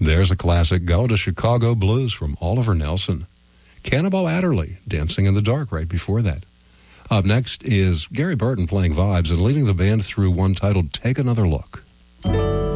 There's a classic, Go to Chicago Blues from Oliver Nelson. Cannonball Adderley, Dancing in the Dark, right before that. Up next is Gary Burton playing vibes and leading the band through one titled Take Another Look.